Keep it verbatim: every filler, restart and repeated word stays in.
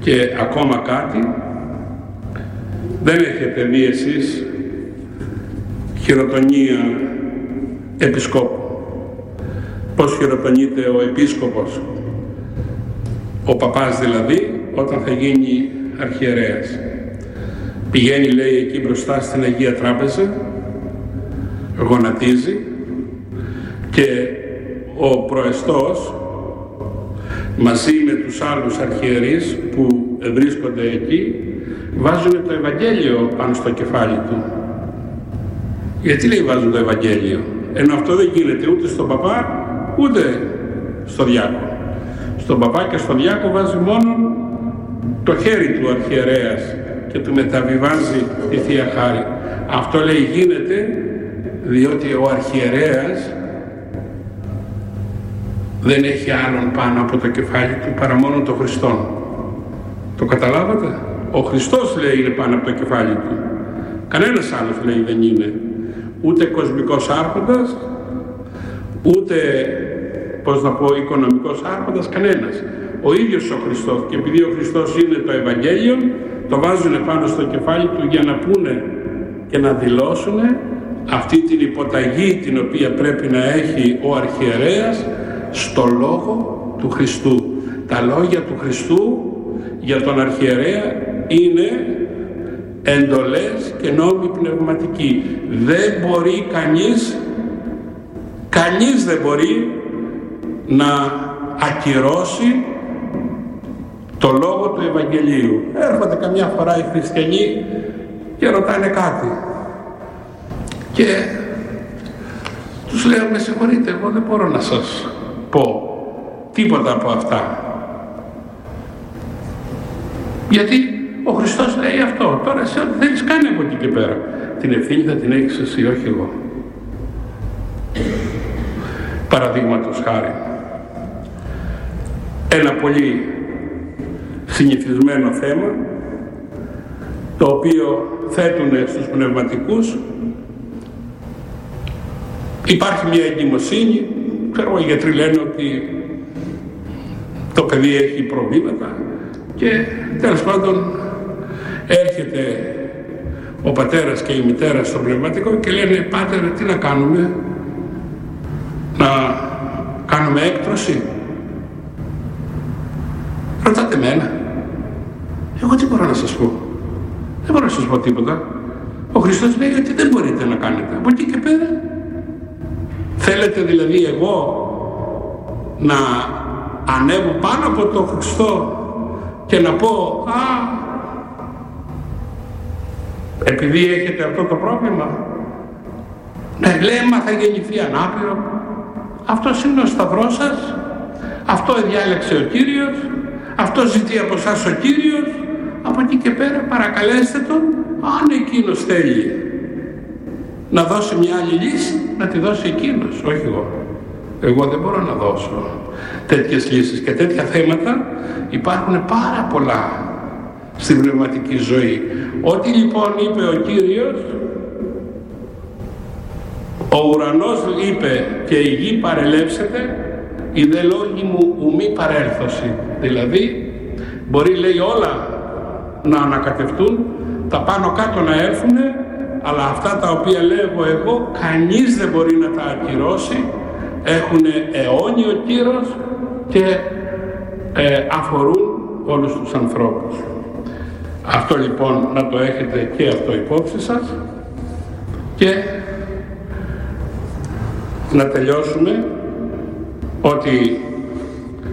Και ακόμα κάτι, δεν έχετε δει εσείς χειροτονία επισκόπου. Πώς χειροτονείται ο επίσκοπος, ο παπάς δηλαδή, όταν θα γίνει αρχιερέας. Πηγαίνει, λέει, εκεί μπροστά στην Αγία Τράπεζα, γονατίζει και ο προεστός μαζί με τους άλλους αρχιερείς που βρίσκονται εκεί βάζουν το Ευαγγέλιο πάνω στο κεφάλι του. Γιατί, λέει, βάζουν το Ευαγγέλιο, ενώ αυτό δεν γίνεται ούτε στον παπά ούτε στο διάκο. Στον παπά και στον διάκο βάζει μόνο το χέρι του αρχιερέας και του μεταβιβάζει τη Θεία Χάρη. Αυτό, λέει, γίνεται διότι ο αρχιερέας δεν έχει άλλον πάνω από το κεφάλι του παρά μόνο τον Χριστόν. Το καταλάβατε? Ο Χριστός, λέει, είναι πάνω από το κεφάλι του. Κανένας άλλος, λέει, δεν είναι. Ούτε κοσμικός άρχοντας, ούτε, πώς να πω, οικονομικός άρχοντας, κανένας. Ο ίδιος ο Χριστός. Και επειδή ο Χριστός είναι το Ευαγγέλιο, το βάζουν πάνω στο κεφάλι του για να πούνε και να δηλώσουν αυτή την υποταγή την οποία πρέπει να έχει ο αρχιερέας στο λόγο του Χριστού. Τα λόγια του Χριστού για τον αρχιερέα είναι εντολές και νόμοι πνευματικοί. Δεν μπορεί κανείς, κανείς δεν μπορεί να ακυρώσει το λόγο του Ευαγγελίου. Έρχονται καμιά φορά οι χριστιανοί και ρωτάνε κάτι και τους λέω, με συγχωρείτε, εγώ δεν μπορώ να σας πω τίποτα από αυτά. Γιατί ο Χριστός λέει αυτό. Τώρα εσύ ό,τι θέλεις κάνει από εκεί και πέρα. Την ευθύνη θα την έχεις εσύ, όχι εγώ. Παραδείγματος χάρη, ένα πολύ συνηθισμένο θέμα, το οποίο θέτουν στους πνευματικούς. Υπάρχει μια εγκυμοσύνη, ξέρω, οι γιατροί λένε ότι το παιδί έχει προβλήματα και τέλος πάντων έρχεται ο πατέρας και η μητέρα στο πνευματικό και λένε, πάτερ, τι να κάνουμε, να κάνουμε έκτρωση? Ρωτάτε μένα. Εγώ τι μπορώ να σας πω? Δεν μπορώ να σας πω τίποτα. Ο Χριστός λέει ότι δεν μπορείτε να κάνετε. Από εκεί και πέρα. Θέλετε δηλαδή εγώ να ανέβω πάνω από τον Χριστό και να πω, α, επειδή έχετε αυτό το πρόβλημα, ναι, λέει, μα θα γεννηθεί ανάπηρο. Αυτός είναι ο σταυρός σας, αυτό διάλεξε ο Κύριος, αυτό ζητεί από εσάς ο Κύριος, από εκεί και πέρα παρακαλέστε τον, αν εκείνος θέλει να δώσει μια άλλη λύση, να τη δώσει εκείνος, όχι εγώ. Εγώ δεν μπορώ να δώσω τέτοιες λύσεις και τέτοια θέματα υπάρχουν πάρα πολλά στην πνευματική ζωή. Ό,τι λοιπόν είπε ο Κύριος, ο ουρανός είπε και η γη παρελεύσετε, οι δε λόγοι μου ουμή παρέλθωση. Δηλαδή μπορεί, λέει, όλα να ανακατευτούν, τα πάνω κάτω να έρθουν, αλλά αυτά τα οποία λέγω εγώ κανείς δεν μπορεί να τα ακυρώσει, έχουν αιώνιο κύρος και ε, αφορούν όλους τους ανθρώπους. Αυτό λοιπόν να το έχετε και αυτό υπόψη σας και να τελειώσουμε ότι